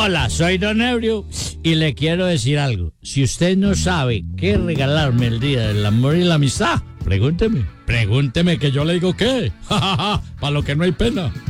Hola, soy Don Ebrio y le quiero decir algo. Si usted no sabe qué regalarme el día del amor y la amistad, pregúnteme que yo le digo qué. Para lo que no hay pena.